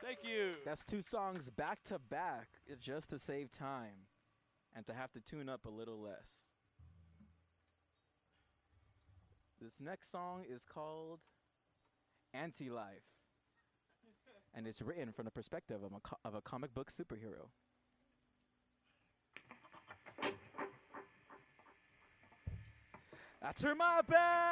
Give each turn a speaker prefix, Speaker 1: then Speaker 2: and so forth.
Speaker 1: Thank you.
Speaker 2: That's 2 songs back to back just to save time and to have to tune up a little less. This next song is called Anti-Life, and it's written from the perspective of a comic book superhero. I turn my back